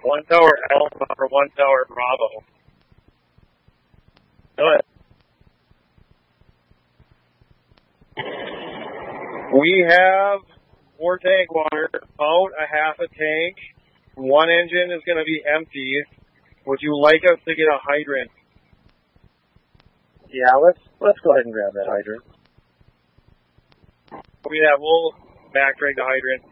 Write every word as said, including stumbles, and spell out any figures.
One Tower Alpha or One Tower Bravo? Go ahead. We have four tank water, about a half a tank. One engine is going to be empty. Would you like us to get a hydrant? Yeah, let's let's go ahead and grab that hydrant. Yeah, we'll back drag the hydrant.